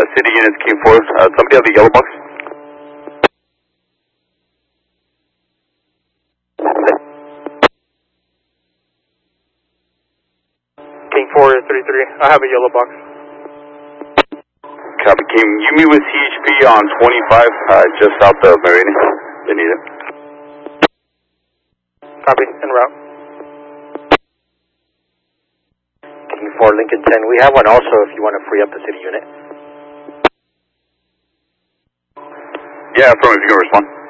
city units, King 4. Somebody have the yellow box? King 433, I have a yellow box. Copy, King. You meet with CHP on 25, just south of Meridian. They need it. Copy, en route. King 4, Lincoln 10. We have one also if you want to free up the city unit. Yeah, affirmative, you can respond.